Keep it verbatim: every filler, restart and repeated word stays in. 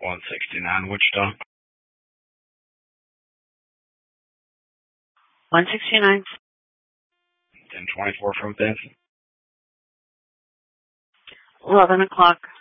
one sixty-nine Wichita. one sixty-nine. ten twenty-four from fifth. eleven o'clock.